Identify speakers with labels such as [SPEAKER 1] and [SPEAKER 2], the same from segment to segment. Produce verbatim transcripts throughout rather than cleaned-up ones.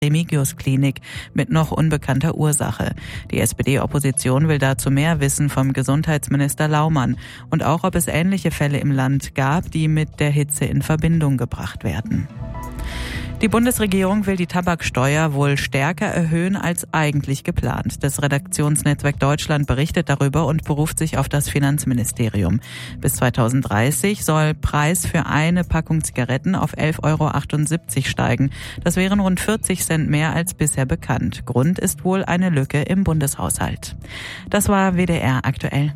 [SPEAKER 1] Remigius-Klinik mit noch unbekannter Ursache. Die S P D-Opposition will dazu mehr wissen vom Gesundheitsminister Laumann und auch, ob es ähnliche Fälle im Land gab, die mit der Hitze in Verbindung gebracht werden. Die Bundesregierung will die Tabaksteuer wohl stärker erhöhen als eigentlich geplant. Das Redaktionsnetzwerk Deutschland berichtet darüber und beruft sich auf das Finanzministerium. Bis zweitausenddreißig soll Preis für eine Packung Zigaretten auf elf Euro achtundsiebzig steigen. Das wären rund vierzig Cent mehr als bisher bekannt. Grund ist wohl eine Lücke im Bundeshaushalt. Das war W D R aktuell.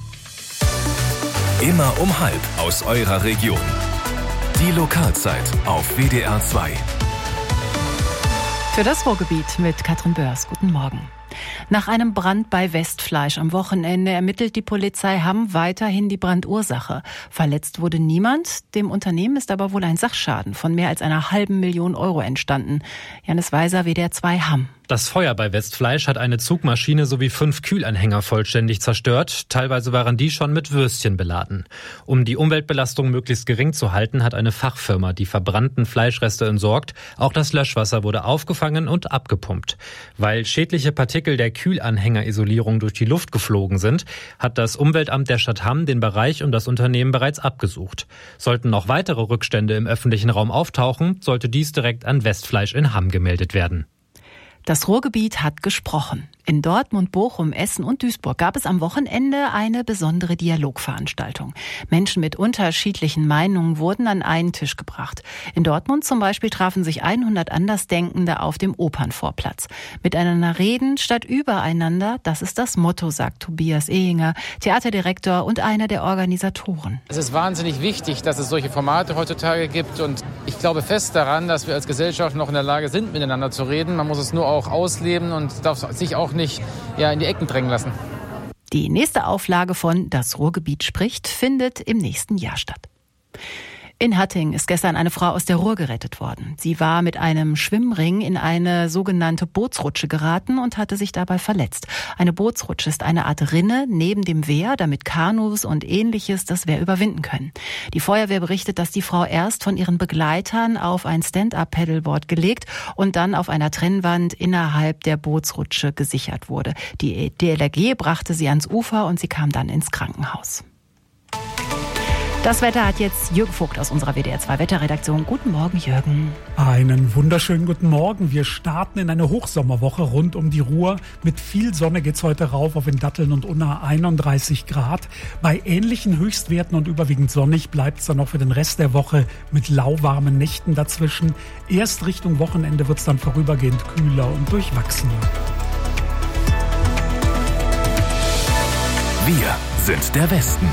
[SPEAKER 2] Immer um halb aus eurer Region. Die Lokalzeit auf W D R zwei.
[SPEAKER 3] Für das Ruhrgebiet mit Katrin Börs. Guten Morgen. Nach einem Brand bei Westfleisch am Wochenende ermittelt die Polizei Hamm weiterhin die Brandursache. Verletzt wurde niemand. Dem Unternehmen ist aber wohl ein Sachschaden von mehr als einer halben Million Euro entstanden. Janis Weiser, W D R zwei Hamm.
[SPEAKER 4] Das Feuer bei Westfleisch hat eine Zugmaschine sowie fünf Kühlanhänger vollständig zerstört. Teilweise waren die schon mit Würstchen beladen. Um die Umweltbelastung möglichst gering zu halten, hat eine Fachfirma die verbrannten Fleischreste entsorgt. Auch das Löschwasser wurde aufgefangen und abgepumpt. Weil schädliche Partikel der Kühlanhängerisolierung durch die Luft geflogen sind, hat das Umweltamt der Stadt Hamm den Bereich um das Unternehmen bereits abgesucht. Sollten noch weitere Rückstände im öffentlichen Raum auftauchen, sollte dies direkt an Westfleisch in Hamm gemeldet werden.
[SPEAKER 3] Das Ruhrgebiet hat gesprochen. In Dortmund, Bochum, Essen und Duisburg gab es am Wochenende eine besondere Dialogveranstaltung. Menschen mit unterschiedlichen Meinungen wurden an einen Tisch gebracht. In Dortmund zum Beispiel trafen sich hundert Andersdenkende auf dem Opernvorplatz. Miteinander reden statt übereinander, das ist das Motto, sagt Tobias Ehinger, Theaterdirektor und einer der Organisatoren.
[SPEAKER 5] Es ist wahnsinnig wichtig, dass es solche Formate heutzutage gibt und ich glaube fest daran, dass wir als Gesellschaft noch in der Lage sind, miteinander zu reden. Man muss es nur auch ausleben und darf sich auch nicht ja, in die Ecken drängen lassen.
[SPEAKER 3] Die nächste Auflage von Das Ruhrgebiet spricht findet im nächsten Jahr statt. In Hatting ist gestern eine Frau aus der Ruhr gerettet worden. Sie war mit einem Schwimmring in eine sogenannte Bootsrutsche geraten und hatte sich dabei verletzt. Eine Bootsrutsche ist eine Art Rinne neben dem Wehr, damit Kanus und Ähnliches das Wehr überwinden können. Die Feuerwehr berichtet, dass die Frau erst von ihren Begleitern auf ein Stand-up-Paddleboard gelegt und dann auf einer Trennwand innerhalb der Bootsrutsche gesichert wurde. Die D L R G brachte sie ans Ufer und sie kam dann ins Krankenhaus. Das Wetter hat jetzt Jürgen Vogt aus unserer W D R zwei Wetterredaktion. Guten Morgen, Jürgen.
[SPEAKER 6] Einen wunderschönen guten Morgen. Wir starten in eine Hochsommerwoche rund um die Ruhr. Mit viel Sonne geht's heute rauf auf in Datteln und Unna einunddreißig Grad. Bei ähnlichen Höchstwerten und überwiegend sonnig bleibt's dann noch für den Rest der Woche mit lauwarmen Nächten dazwischen. Erst Richtung Wochenende wird's dann vorübergehend kühler und durchwachsener.
[SPEAKER 2] Wir sind der Westen.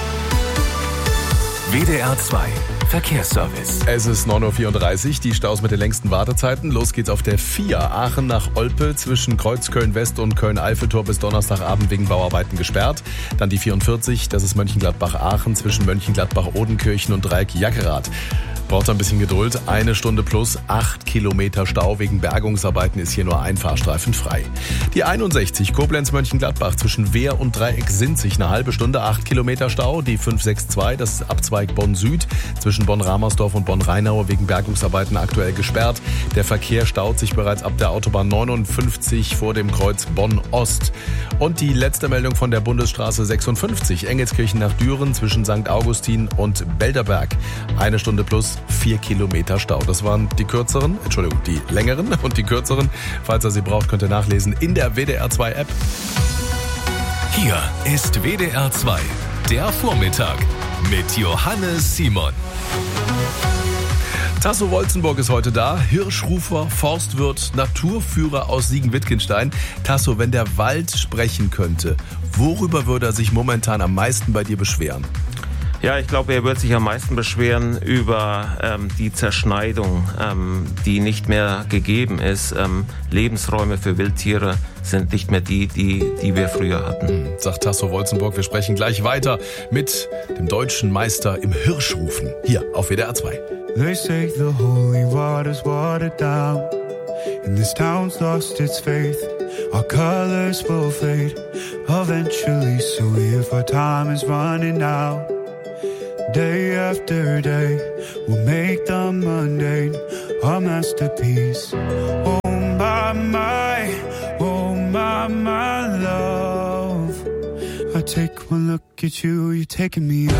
[SPEAKER 2] W D R zwei Verkehrsservice.
[SPEAKER 7] Es ist neun Uhr vierunddreißig, die Staus mit den längsten Wartezeiten. Los geht's auf der vier Aachen nach Olpe zwischen Kreuz Köln-West und Köln-Eiffeltor bis Donnerstagabend wegen Bauarbeiten gesperrt. Dann die vierundvierzig, das ist Mönchengladbach-Aachen zwischen Mönchengladbach-Odenkirchen und Dreieck Jackerath. Braucht ein bisschen Geduld. Eine Stunde plus acht Kilometer Stau. Wegen Bergungsarbeiten ist hier nur ein Fahrstreifen frei. Die einundsechzig Koblenz-Mönchengladbach zwischen Wehr und Dreieck Sinzig eine halbe Stunde, acht Kilometer Stau. Die fünf sechs zwei, das ist Abzweig Bonn-Süd zwischen Bonn-Ramersdorf und Bonn-Rheinau wegen Bergungsarbeiten aktuell gesperrt. Der Verkehr staut sich bereits ab der Autobahn neunundfünfzig vor dem Kreuz Bonn-Ost. Und die letzte Meldung von der Bundesstraße sechsundfünfzig, Engelskirchen nach Düren zwischen Sankt Augustin und Belderberg. Eine Stunde plus vier Kilometer Stau. Das waren die kürzeren, Entschuldigung, die längeren und die kürzeren. Falls ihr sie braucht, könnt ihr nachlesen in der W D R zwei App.
[SPEAKER 2] Hier ist W D R zwei, der Vormittag mit Johannes Simon.
[SPEAKER 7] Tasso Wolzenburg ist heute da, Hirschrufer, Forstwirt, Naturführer aus Siegen-Wittgenstein. Tasso, wenn der Wald sprechen könnte, worüber würde er sich momentan am meisten bei dir beschweren?
[SPEAKER 8] Ja, ich glaube, er wird sich am meisten beschweren über ähm, die Zerschneidung, ähm, die nicht mehr gegeben ist. Ähm, Lebensräume für Wildtiere sind nicht mehr die, die, die wir früher hatten.
[SPEAKER 7] Sagt Tasso Wolzenburg. Wir sprechen gleich weiter mit dem deutschen Meister im Hirschrufen hier auf W D R zwei.
[SPEAKER 9] They say the holy water's watered down and this town's lost its faith. Our colors will fade eventually, so if our time is running out, day after day, We'll make the mundane a masterpiece. Oh my, my, oh my, my love. I take one look at you, you're taking me